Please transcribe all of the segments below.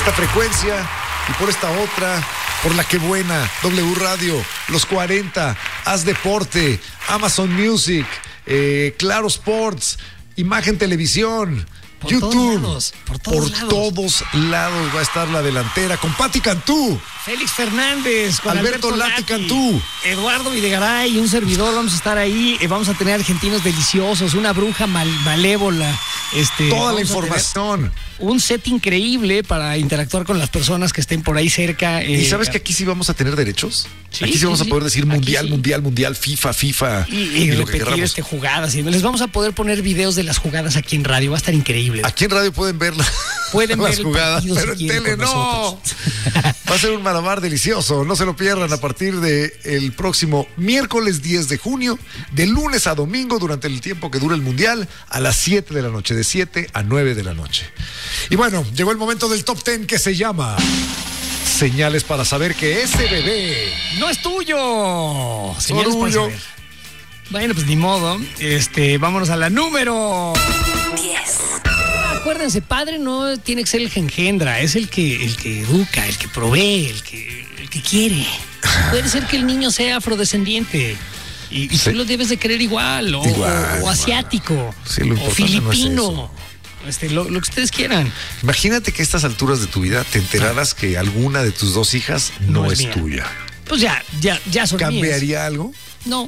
esta frecuencia y por esta otra, por La Que Buena, W Radio, Los 40, Haz Deporte, Amazon Music, Claro Sports, Imagen Televisión, por YouTube, todos todos lados va a estar la delantera con Pati Cantú, Félix Fernández, con Alberto Lati Cantú, Eduardo Videgaray y un servidor. Vamos a estar ahí, vamos a tener argentinos deliciosos, una bruja malévola. Toda la información. Un set increíble para interactuar con las personas que estén por ahí cerca. ¿Y sabes que aquí sí vamos a tener derechos? Sí, aquí sí vamos a poder decir mundial, sí. mundial, FIFA. Y lo que repetir queramos. Jugadas. Y les vamos a poder poner videos de las jugadas aquí en radio. Va a estar increíble. Aquí en radio pueden ver las ver jugadas, pero si en tele no. Va a ser un malabar delicioso. No se lo pierdan a partir del próximo miércoles 10 de junio, de lunes a domingo, durante el tiempo que dura el mundial, a las 7 de la noche, de 7 a 9 de la noche. Y bueno, llegó el momento del top 10 que se llama Señales para saber que ese bebé no es tuyo. Señales para tuyo. saber. Bueno, pues ni modo. Vámonos a la número 10. Acuérdense, padre no tiene que ser el que engendra, es el que educa, el que provee, el que quiere. Puede ser que el niño sea afrodescendiente y Sí. tú lo debes de querer igual, o asiático, Sí, lo o importante no es filipino. Lo que ustedes quieran. Imagínate que a estas alturas de tu vida te enteraras que alguna de tus dos hijas no es mía. tuya. Pues ya son mías. ¿Cambiaría algo? No.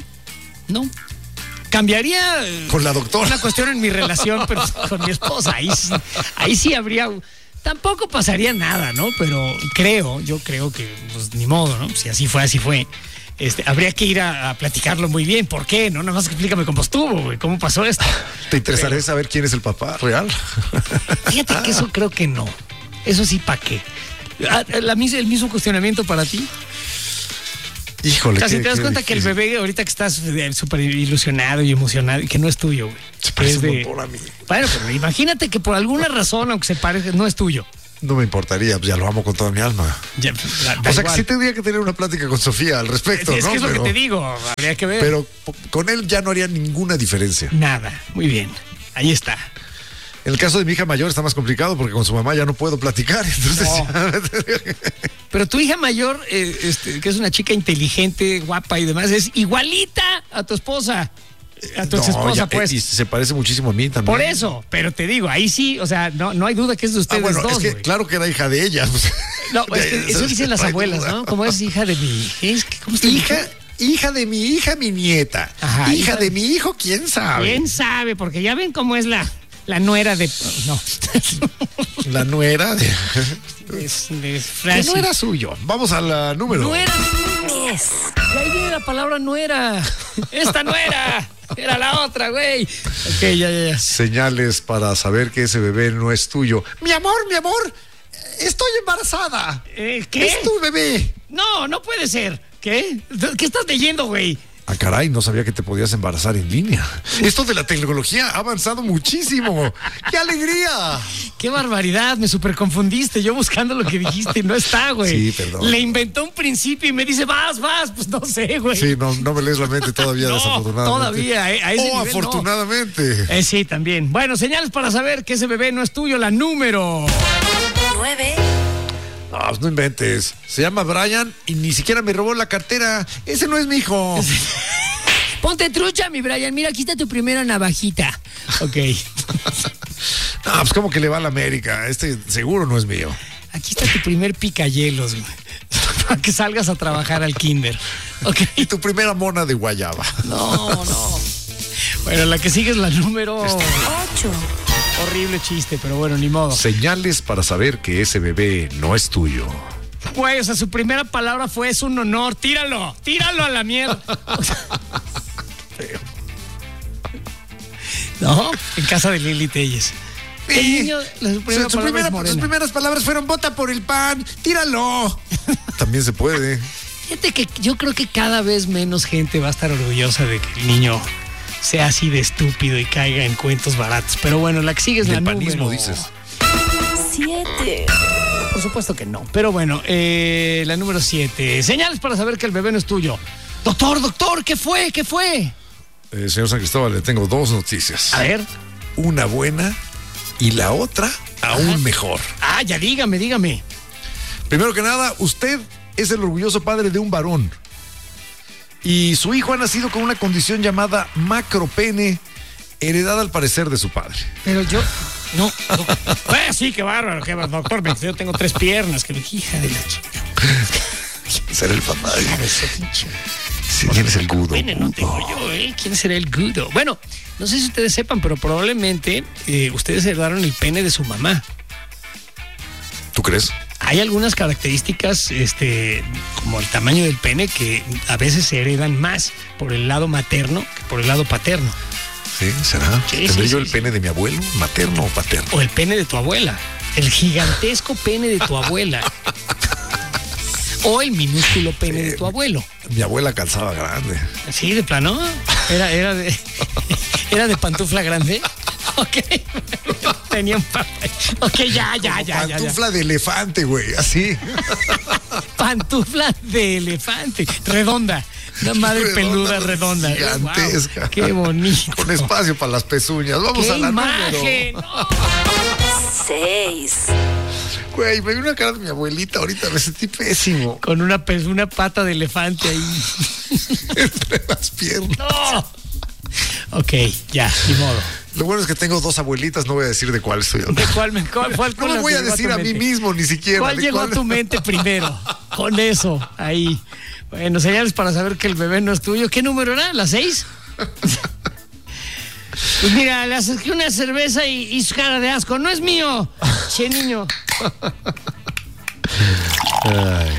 Cambiaría Con la doctora. una cuestión en mi relación pero con mi esposa. Ahí sí habría. Tampoco pasaría nada, ¿no? Pero yo creo que, pues, ni modo, ¿no? Si así fue. Habría que ir a platicarlo muy bien. ¿Por qué? No, nada más explícame cómo estuvo, güey. ¿Cómo pasó esto? ¿Te interesaría saber quién es el papá real? Fíjate que eso creo que no. Eso sí, ¿para qué? El mismo cuestionamiento para ti. Híjole. O sea, si te das cuenta que el difícil. bebé, ahorita que estás súper ilusionado y emocionado, y que no es tuyo, güey. Se parece Es un montón a mí. Bueno, pero imagínate que por alguna razón, aunque se parezca, no es tuyo. No me importaría, pues ya lo amo con toda mi alma. Ya, O sea que sí tendría que tener una plática con Sofía al respecto, es ¿no? que es lo Pero- que te digo, habría que ver. Pero con él ya no haría ninguna diferencia. Nada, muy bien. Ahí está. En el caso de mi hija mayor está más complicado porque con su mamá ya no puedo platicar. Entonces, Pero tu hija mayor, que es una chica inteligente, guapa y demás, es igualita a tu esposa. A tu exesposa, ya, pues. y se parece muchísimo a mí también. Por eso, pero te digo, ahí sí, o sea, no hay duda que es de ustedes bueno, dos, es que güey. claro que era hija de ella. No, es que eso dicen las No hay abuelas, duda. ¿no? Como es hija de mi... ¿Cómo se Hija de mi hija, mi nieta. Ajá, hija de mi hijo, ¿quién sabe? ¿Quién sabe? Porque ya ven cómo es la nuera de... No. La nuera de... de Que no era suyo. Vamos a la número. Nuera. 10. Y ahí viene la palabra nuera. Esta no era la otra, güey. Ok, ya. Señales para saber que ese bebé no es tuyo. Mi amor, estoy embarazada. ¿Qué? Es tu bebé. No puede ser. ¿Qué? ¿Qué estás leyendo, güey? Ah, caray, no sabía que te podías embarazar en línea. Esto de la tecnología ha avanzado muchísimo. ¡Qué alegría! ¡Qué barbaridad! Me super confundiste. Yo buscando lo que dijiste, no está, güey. Sí, perdón. Le inventó un principio y me dice, vas. Pues no sé, güey. Sí, no me lees la mente todavía, No, desafortunadamente. todavía, a ese nivel, no. afortunadamente. Sí, también. Bueno, señales para saber que ese bebé no es tuyo. La número... 9. No, pues no inventes. Se llama Brian y ni siquiera me robó la cartera. Ese no es mi hijo. Ponte trucha, mi Brian. Mira, aquí está tu primera navajita. Ok. No, pues como que le va a la América. Este seguro no es mío. Aquí está tu primer picayelos, güey. Para que salgas a trabajar al kinder. Ok. Y tu primera mona de guayaba. No. Bueno, la que sigue es la número... 8. Horrible chiste, pero bueno, ni modo. Señales para saber que ese bebé no es tuyo. Güey, o sea, su primera palabra fue es un honor. Tíralo a la mierda. O sea, no, en casa de Lili Telles. El niño, su primera palabra es morena. sus primeras palabras fueron vota por el pan, tíralo. También se puede. Fíjate que yo creo que cada vez menos gente va a estar orgullosa de que el niño sea así de estúpido y caiga en cuentos baratos. Pero bueno, la que sigue es la Del número... panismo, dices. 7. Por supuesto que no. Pero bueno, la número 7. Señales para saber que el bebé no es tuyo. Doctor, ¿qué fue? Señor San Cristóbal, le tengo dos noticias. A ver. Una buena y la otra aún mejor. Ah, ya dígame. Primero que nada, usted es el orgulloso padre de un varón. Y su hijo ha nacido con una condición llamada macropene, heredada al parecer de su padre. Pero yo... No. Sí, qué bárbaro, doctor. Yo tengo 3 piernas. Que hija de la chica. Ser el papá. Sí, ¿quién es el gudo? Bueno, no tengo yo, ¿eh? ¿Quién será el gudo? Bueno, no sé si ustedes sepan, pero probablemente ustedes heredaron el pene de su mamá. ¿Tú crees? Hay algunas características, como el tamaño del pene, que a veces se heredan más por el lado materno que por el lado paterno. ¿Sí? ¿Será? Sí, ¿Tendré sí, yo sí, el pene de mi abuelo, materno o paterno? O el pene de tu abuela. El gigantesco pene de tu abuela. O el minúsculo pene de tu abuelo. Mi abuela calzaba grande. Sí, de plano. Era de pantufla grande. Ok. Tenía un papel. Ok, ya. Pantufla de elefante, güey, así. Pantufla de elefante. Redonda. Una madre peluda redonda. Gigantesca. Wow, qué bonito. Con espacio para las pezuñas. Vamos ¡Qué a la imagen! número. No. 6, Güey, me vi una cara de mi abuelita ahorita, me sentí pésimo. Con una pata de elefante ahí. Entre las piernas. No. Ok, ya, ni modo. Lo bueno es que tengo 2 abuelitas, no voy a decir de cuál estoy hablando. ¿De cuál No me voy a decir a mí mismo ni siquiera. ¿Cuál ¿De llegó cuál? a tu mente primero? Con eso, ahí. Bueno, señales para saber que el bebé no es tuyo. ¿Qué número era? ¿La 6? Pues mira, le acerqué una cerveza y su cara de asco. No es mío. Che, niño. Ay.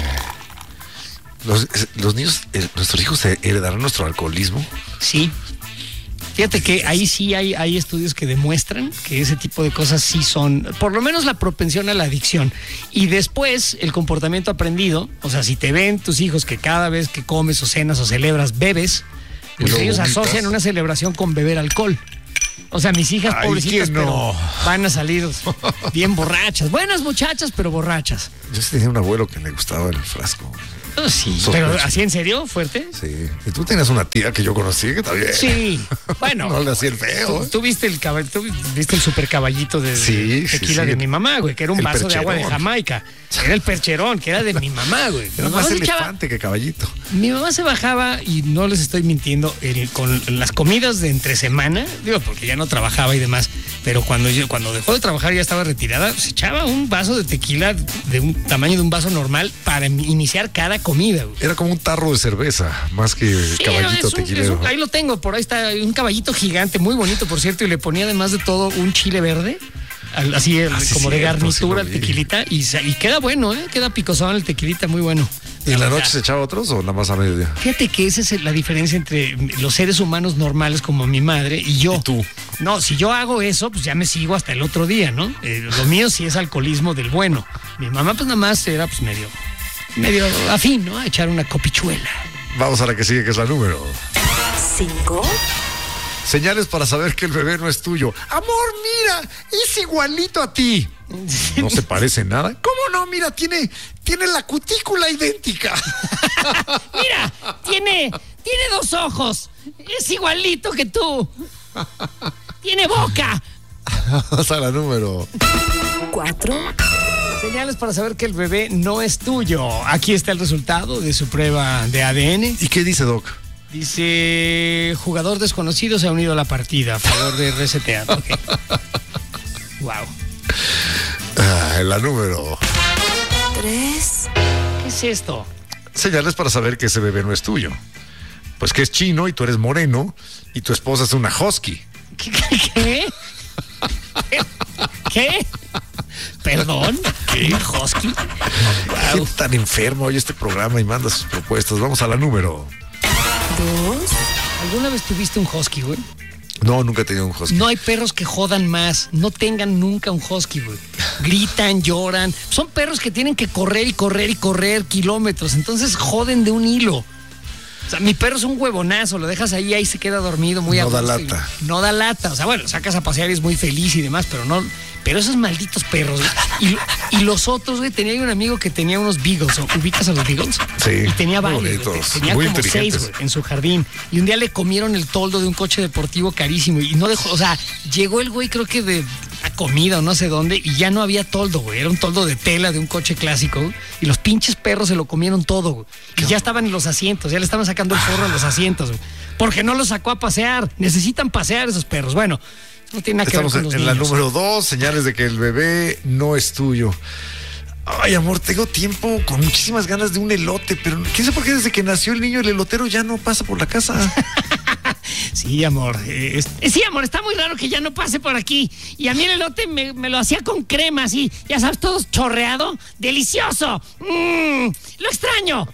Los niños, nuestros hijos heredarán nuestro alcoholismo. Sí. Fíjate que ahí sí hay estudios que demuestran que ese tipo de cosas sí son, por lo menos la propensión a la adicción. Y después el comportamiento aprendido, o sea, si te ven tus hijos que cada vez que comes o cenas o celebras bebes, pues ellos asocian una celebración con beber alcohol. O sea, mis hijas, Ay, pobrecitas, que no. pero van a salir bien borrachas. Buenas muchachas, pero borrachas. Yo sí tenía un abuelo que le gustaba el frasco. Oh, sí, Sospecho. pero ¿así en serio? ¿Fuerte? Sí. Y tú tenías una tía que yo conocí que también. Sí, bueno. No le hacía el feo. Tú viste el super caballito de Sí, tequila sí. de mi mamá, güey, que era un El vaso de agua de percherón. Jamaica. Era el percherón, que era de mi mamá, güey. Era Mi más mamá se echaba- elefante que caballito. Mi mamá se bajaba, y no les estoy mintiendo, con las comidas de entre semana, digo, porque ya no trabajaba y demás, pero cuando dejó de trabajar, ya estaba retirada, se echaba un vaso de tequila de un tamaño de un vaso normal para iniciar cada comida, güey. Era como un tarro de cerveza, más que Sí, caballito es tequilero. ahí lo tengo, por ahí está un caballito gigante, muy bonito, por cierto, y le ponía además de todo un chile verde, así sí, como de cierto, garnitura sí al lo vi. tequilita, y queda bueno, queda picosón el tequilita, muy bueno. ¿Y en la noche verdad. se echaba otros o nada más a mediodía? Fíjate que esa es la diferencia entre los seres humanos normales como mi madre y yo. ¿Y tú? No, si yo hago eso, pues ya me sigo hasta el otro día, ¿no? Lo mío sí es alcoholismo del bueno. Mi mamá pues nada más era pues medio afín, ¿no? A echar una copichuela. Vamos a la que sigue, que es la número. 5, Señales para saber que el bebé no es tuyo. Amor, mira, es igualito a ti. No se parece en nada. ¿Cómo no? Mira, tiene la cutícula idéntica. Mira, tiene 2 ojos. Es igualito que tú. Tiene boca. Vamos a la número. 4, Señales para saber que el bebé no es tuyo. Aquí está el resultado de su prueba de ADN. ¿Y qué dice, Doc? Dice, jugador desconocido se ha unido a la partida a favor de resetear. Okay. Wow. La número. 3, ¿Qué es esto? Señales para saber que ese bebé no es tuyo. Pues que es chino y tú eres moreno y tu esposa es una husky. ¿Qué? ¿Qué? ¿Perdón? ¿Qué? ¿Husky? ¿Qué tan enfermo oye este programa y manda sus propuestas? Vamos a la número. 2, ¿Alguna vez tuviste un husky, güey? No, nunca he tenido un husky. No hay perros que jodan más. No tengan nunca un husky, güey. Gritan, lloran. Son perros que tienen que correr y correr y correr kilómetros. Entonces joden de un hilo. O sea, mi perro es un huevonazo. Lo dejas ahí se queda dormido muy a No da gusto lata. y no da lata. O sea, bueno, sacas a pasear y es muy feliz y demás, pero no. Pero esos malditos perros, güey. Y los otros, güey, tenía un amigo que tenía unos beagles. ¿Ubicas a los beagles? Sí, Y tenía muy varios, güey. bonitos, Tenía muy como 6, inteligentes. güey, en su jardín. Y un día le comieron el toldo de un coche deportivo carísimo. Y no dejó, o sea, llegó el güey, creo que a comida o no sé dónde y ya no había toldo, güey. Era un toldo de tela de un coche clásico y los pinches perros se lo comieron todo, güey. Y ya estaban en los asientos, ya le estaban sacando el forro a los asientos, güey. Porque no los sacó a pasear. Necesitan pasear esos perros. Bueno, no tiene nada que ver con los en niños. la número 2, señales de que el bebé no es tuyo. Ay, amor, tengo tiempo con muchísimas ganas de un elote, pero quién sabe por qué desde que nació el niño el elotero ya no pasa por la casa. Sí, amor. Sí, amor, está muy raro que ya no pase por aquí. Y a mí el elote me lo hacía con crema, así, ya sabes, todo chorreado. ¡Delicioso! ¡Lo extraño!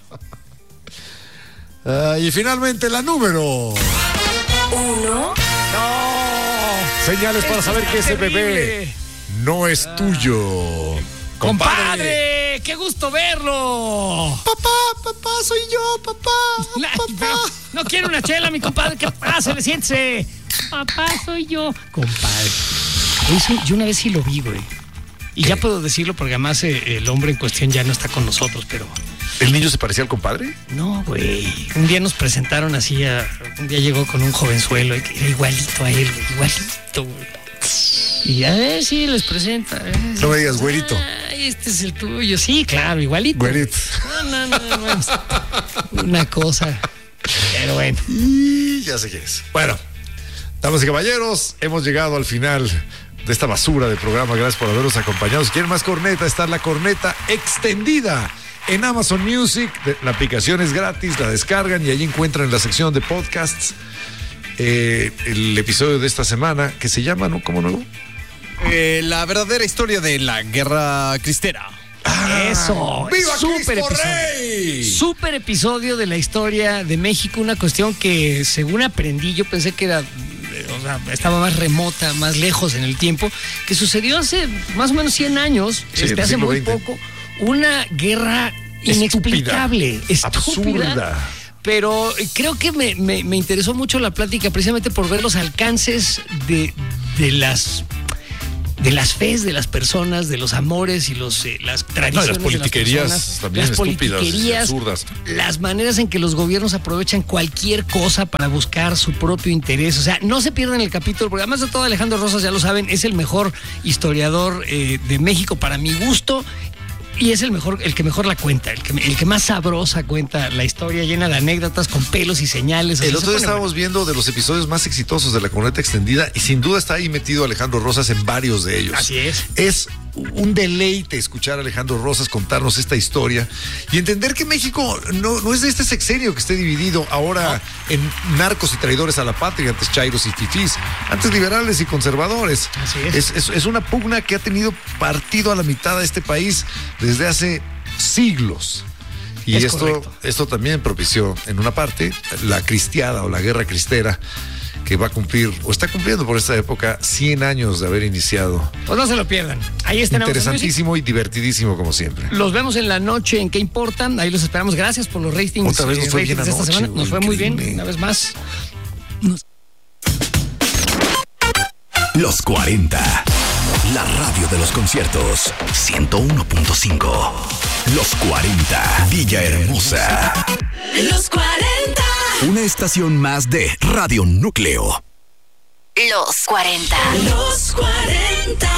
Y finalmente la número 1. Señales para saber que ese bebé no es tuyo. ¡Compadre! ¡Qué gusto verlo! Papá, soy yo, papá. No quiero una chela, mi compadre. ¿Qué pasa? Siéntese. Papá, soy yo. Compadre. Yo una vez sí lo vi, güey. Y ya puedo decirlo porque además el hombre en cuestión ya no está con nosotros, pero... ¿El niño se parecía al compadre? No, güey. Un día nos presentaron así, un día llegó con un jovenzuelo, y era igualito a él, güey, igualito, güey. Y a ver si les presenta. No me digas, güerito. Ay, este es el tuyo. Sí, claro, igualito. Güerito. No. Una cosa. Pero bueno. Y ya sé quién es. Bueno, damas y caballeros, hemos llegado al final de esta basura de programa. Gracias por habernos acompañado. Si quieren más corneta, está la corneta extendida en Amazon Music. La aplicación es gratis, la descargan y allí encuentran en la sección de podcasts el episodio de esta semana que se llama, ¿no? ¿Cómo nuevo? La verdadera historia de la guerra cristera. Eso. ¡Viva Súper Cristo episodio. Rey! Súper episodio de la historia de México. Una cuestión que, según aprendí, yo pensé que era, o sea, estaba más remota, más lejos en el tiempo, que sucedió hace más o menos 100 años, Sí, hace siglo muy XX. poco. Una guerra inexplicable, estúpida. Absurda. Pero creo que me interesó mucho la plática precisamente por ver los alcances de las fees de las personas, de los amores y las tradiciones las politiquerías de las personas, también las estúpidas y politiquerías, absurdas. las maneras en que los gobiernos aprovechan cualquier cosa para buscar su propio interés. O sea, no se pierdan el capítulo, porque además de todo, Alejandro Rosas, ya lo saben, es el mejor historiador de México para mi gusto. Y es el que mejor la cuenta, el que más sabrosa cuenta la historia, llena de anécdotas con pelos y señales. El otro día estábamos viendo de los episodios más exitosos de la corneta extendida y sin duda está ahí metido Alejandro Rosas en varios de ellos. Así es. Es un deleite escuchar a Alejandro Rosas contarnos esta historia y entender que México no es de este sexenio que esté dividido ahora en narcos y traidores a la patria, antes chairos y fifís, antes liberales y conservadores. Así es. Es una pugna que ha tenido partido a la mitad de este país desde hace siglos. Y Es correcto. esto también propició, en una parte, la cristiada o la guerra cristera, que va a cumplir, o está cumpliendo por esta época, 100 años de haber iniciado. Pues no se lo pierdan. Ahí está. Interesantísimo y divertidísimo, como siempre. Los vemos en la noche en ¿Qué importa? Ahí los esperamos. Gracias por los ratings. Otra vez nos fue bien ratings de esta anoche, semana. güey, Nos fue muy bien, increíble. una vez más. Los 40. La radio de los conciertos. 101.5. Los 40. Villahermosa. Los 40. Una estación más de Radio Núcleo. Los 40. Los 40.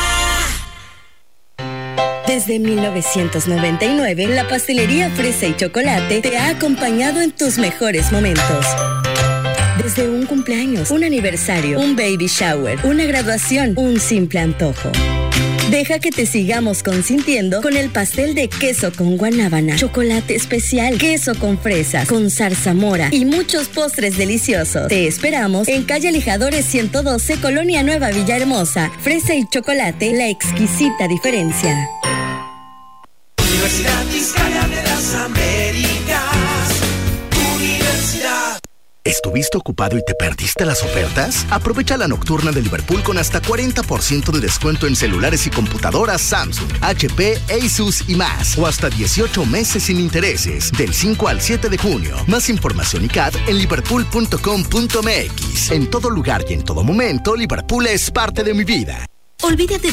Desde 1999, la pastelería Fresa y Chocolate te ha acompañado en tus mejores momentos. Desde un cumpleaños, un aniversario, un baby shower, una graduación, un simple antojo. Deja que te sigamos consintiendo con el pastel de queso con guanábana, chocolate especial, queso con fresas, con zarzamora y muchos postres deliciosos. Te esperamos en calle Lijadores 112, Colonia Nueva Villahermosa. Fresa y Chocolate, la exquisita diferencia. Universidad Vizcaya de las Américas. Universidad. ¿Estuviste ocupado y te perdiste las ofertas? Aprovecha la nocturna de Liverpool con hasta 40% de descuento en celulares y computadoras Samsung, HP, Asus y más. O hasta 18 meses sin intereses, del 5 al 7 de junio. Más información y CAD en liverpool.com.mx. En todo lugar y en todo momento, Liverpool es parte de mi vida. Olvídate